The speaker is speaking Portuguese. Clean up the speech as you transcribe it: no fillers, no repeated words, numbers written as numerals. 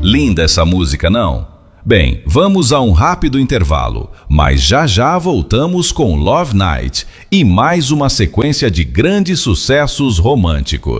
Linda essa música, não? Bem, vamos a um rápido intervalo, mas já já voltamos com Love Night e mais uma sequência de grandes sucessos românticos.